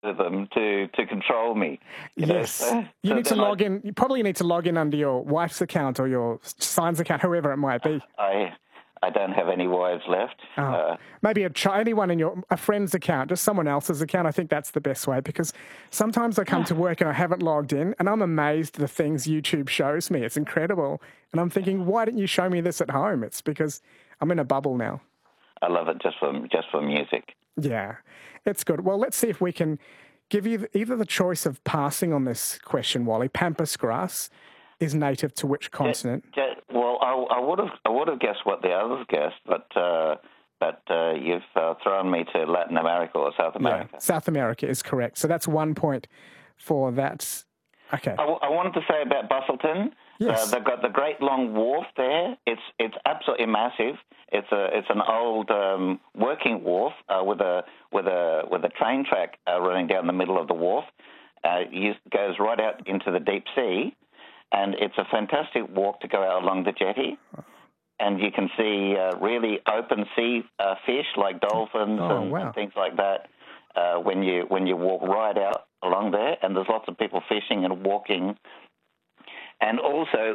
with them to control me. Yes. You need to log in. You probably need to log in under your wife's account or your son's account, whoever it might be. I don't have any wives left. Maybe anyone in a friend's account, just someone else's account. I think that's the best way, because sometimes I come to work and I haven't logged in and I'm amazed at the things YouTube shows me. It's incredible. And I'm thinking, why didn't you show me this at home? It's because I'm in a bubble now. I love it just for music. Yeah, it's good. Well, let's see if we can give you either the choice of passing on this question, Wally. Pampas grass is native to which continent? Well, I would have guessed what the others guessed, but you've thrown me to Latin America or South America. Yeah, South America is correct. So that's 1 point for that. Okay. I wanted to say about Busselton. Yes. They've got the Great Long Wharf there. It's absolutely massive. It's an old working wharf with a train track running down the middle of the wharf. It goes right out into the deep sea. And it's a fantastic walk to go out along the jetty. And you can see really open sea fish like dolphins and things like that when you walk right out along there. And there's lots of people fishing and walking. And also,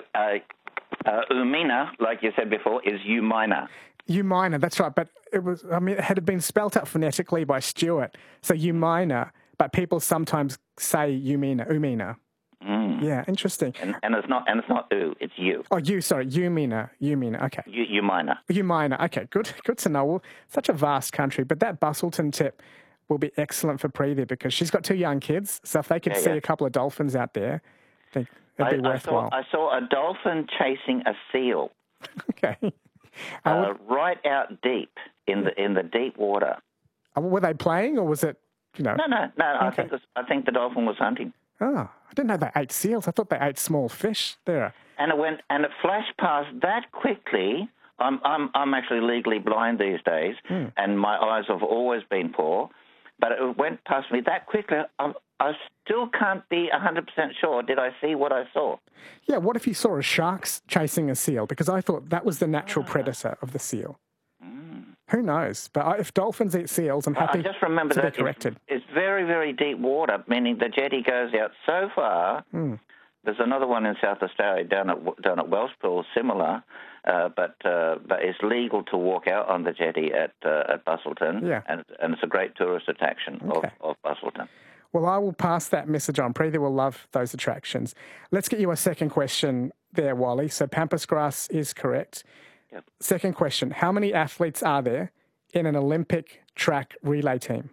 Umina, like you said before, is U minor. U minor, that's right. But it had been spelt out phonetically by Stuart. So U minor, but people sometimes say Umina. Yeah, interesting. And it's not U, it's U. Oh, U minor, okay. U minor. U minor, okay, good to know. Well, such a vast country, but that Busselton tip will be excellent for Preeti because she's got 2 young kids, so if they could see a couple of dolphins out there, I think it'd be worthwhile. I saw a dolphin chasing a seal. Okay. Right out deep in the deep water. Were they playing, or was it, No. Okay. I think the dolphin was hunting. Oh, I didn't know they ate seals. I thought they ate small fish there. And it flashed past that quickly. I'm actually legally blind these days, and my eyes have always been poor. But it went past me that quickly. I still can't be 100% sure. Did I see what I saw? Yeah. What if you saw a shark chasing a seal? Because I thought that was the natural predator of the seal. Who knows? But if dolphins eat seals, I'm happy I just remember to that be corrected. It's very, very deep water, meaning the jetty goes out so far. There's another one in South Australia down at Wellspool, similar, but it's legal to walk out on the jetty at Busselton, and it's a great tourist attraction of Busselton. Well, I will pass that message on. Preeti will love those attractions. Let's get you a second question there, Wally. So Pampas grass is correct. Yep. Second question, how many athletes are there in an Olympic track relay team?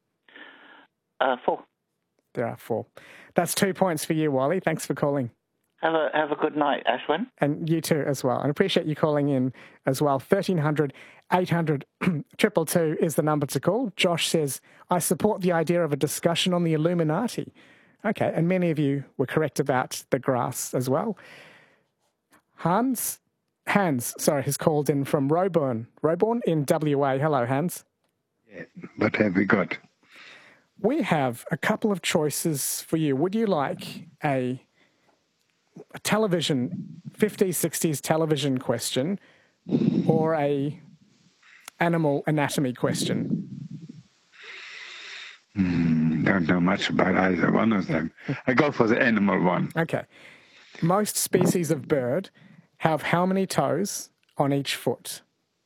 4. There are 4. That's 2 points for you, Wally. Thanks for calling. Have a good night, Ashwin. And you too as well. And I appreciate you calling in as well. 1300 800 222 is the number to call. Josh says, I support the idea of a discussion on the Illuminati. Okay, and many of you were correct about the grass as well. Hans, has called in from Roebourne in WA. Hello, Hans. Yeah, what have we got? We have a couple of choices for you. Would you like a television, 50s, 60s television question or a animal anatomy question? Don't know much about either one of them. I go for the animal one. Okay. Most species of bird have how many toes on each foot?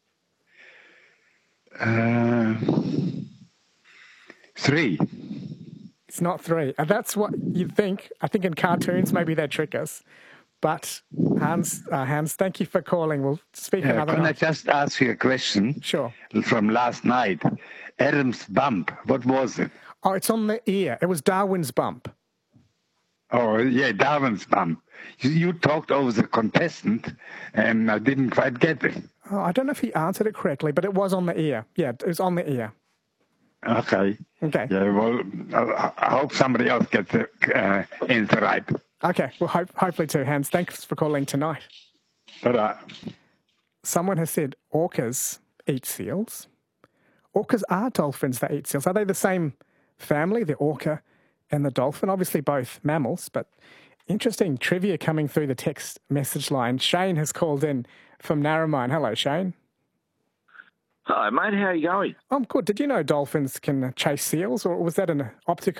3. It's not 3. That's what you'd think. I think in cartoons, maybe they trick us. But Hans, thank you for calling. We'll speak another night. Can I just ask you a question? Sure. From last night. Adam's bump, what was it? Oh, it's on the ear. It was Darwin's bump. Oh, yeah, Darwin's bump. You talked over the contestant, and I didn't quite get it. Oh, I don't know if he answered it correctly, but it was on the ear. Yeah, it was on the ear. Okay. Yeah, well, I hope somebody else gets the answer right. Okay, well, hopefully too, Hans. Thanks for calling tonight. Ta-da. Someone has said orcas eat seals. Orcas are dolphins that eat seals. Are they the same family, the orca and the dolphin? Obviously both mammals, but interesting trivia coming through the text message line. Shane has called in from Narromine. Hello, Shane. Hi, mate. How are you going? I'm good. Did you know dolphins can chase seals, or was that an optical